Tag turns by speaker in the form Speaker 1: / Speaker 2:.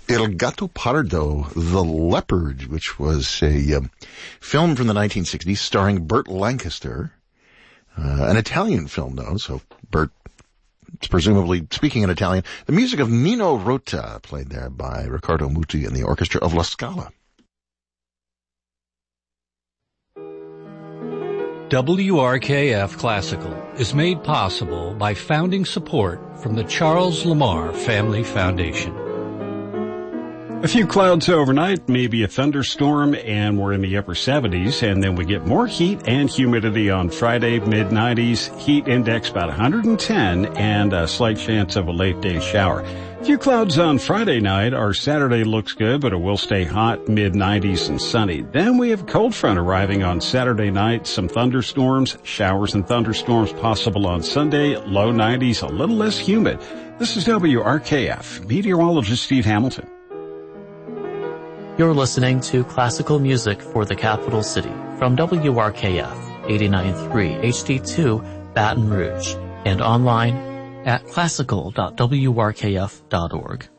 Speaker 1: El Gato Pardo, The Leopard, which was a film from the 1960s starring Burt Lancaster. An Italian film, though, so Burt is presumably speaking in Italian. The music of Nino Rota, played there by Riccardo Muti and the orchestra of La Scala.
Speaker 2: WRKF Classical is made possible by founding support from the Charles Lamar Family Foundation.
Speaker 3: A few clouds overnight, maybe a thunderstorm, and we're in the upper 70s, and then we get more heat and humidity on Friday, mid-90s, heat index about 110, and a slight chance of a late-day shower. A few clouds on Friday night. Our Saturday looks good, but it will stay hot, mid-90s and sunny. Then we have a cold front arriving on Saturday night, some thunderstorms, showers and thunderstorms possible on Sunday, low 90s, a little less humid. This is WRKF, meteorologist Steve Hamilton.
Speaker 4: You're listening to classical music for the capital city from WRKF 89.3 HD2 Baton Rouge and online at classical.wrkf.org.